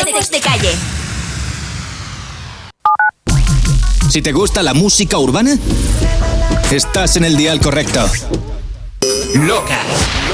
Somos de calle. Si te gusta la música urbana, estás en el dial correcto. Loca.